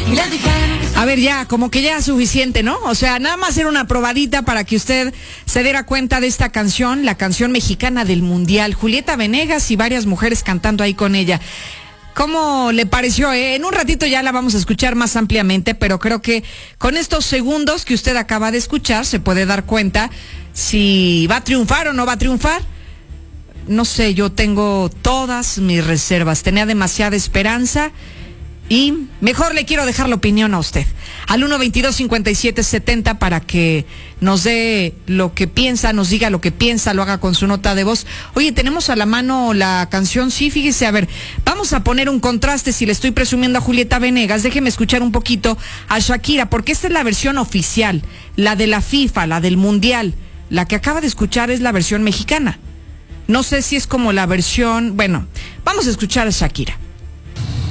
A ver, ya, como que ya es suficiente, ¿no? O sea, nada más era una probadita para que usted se diera cuenta de esta canción, la canción mexicana del Mundial. Julieta Venegas y varias mujeres cantando ahí con ella. ¿Cómo le pareció? En un ratito ya la vamos a escuchar más ampliamente, pero creo que con estos segundos que usted acaba de escuchar se puede dar cuenta si va a triunfar o no va a triunfar. No sé, yo tengo todas mis reservas. Tenía demasiada esperanza. Y mejor le quiero dejar la opinión a usted. Al 122-5770 para que nos dé lo que piensa, nos diga lo que piensa, lo haga con su nota de voz. Oye, tenemos a la mano la canción, sí, fíjese, a ver, vamos a poner un contraste. Si le estoy presumiendo a Julieta Venegas, déjeme escuchar un poquito a Shakira, porque esta es la versión oficial, la de la FIFA, la del Mundial. La que acaba de escuchar es la versión mexicana. No sé si es como la versión, bueno, vamos a escuchar a Shakira.